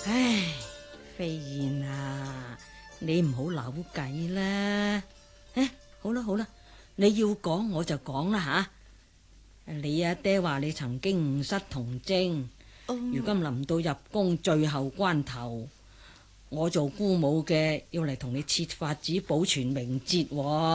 唉，飛燕啊，你唔好扭計啦。好啦好啦，你要講我就講啦吓。你阿爹話你曾經誤失童貞，如今臨到入宮最後關頭，我做姑母嘅要嚟同你設法子保存名節。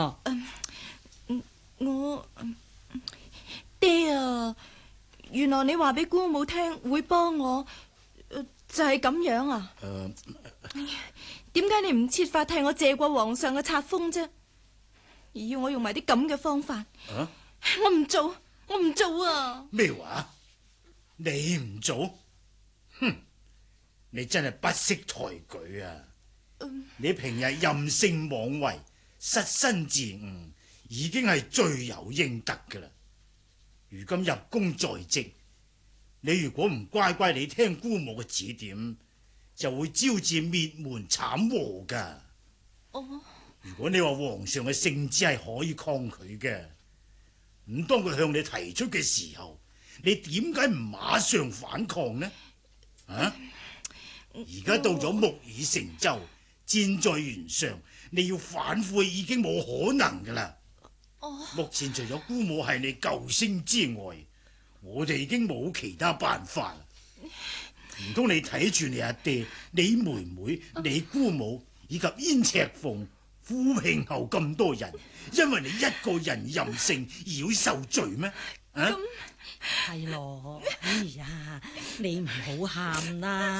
我爹啊，原來你話俾姑母聽會幫我，就係咁樣啊？點解你唔設法替我借過皇上嘅冊封啫？而要我用埋啲咁嘅方法？我唔做，我唔做啊！ 咩話？你唔做？哼！你真係不識抬舉啊！你平日任性妄為、失身自誤，已經係罪有應得噶啦。如今入宮在即，你如果唔乖乖地聽姑母嘅指點，就會招致滅門慘禍噶。如果你話皇上嘅聖旨係可以抗拒嘅，咁當佢向你提出嘅時候，你點解唔馬上反抗呢？而家到咗木已成舟，箭在弦上，你要反悔已經冇可能噶啦。目前除咗姑母係你救星之外，我哋已經冇其他辦法。唔通你睇住你阿爹、你妹妹、你姑母以及燕赤鳳、傅平后咁多人，因為你一個人任性而要受罪咩？ 係咯，哎呀，你唔好喊啦。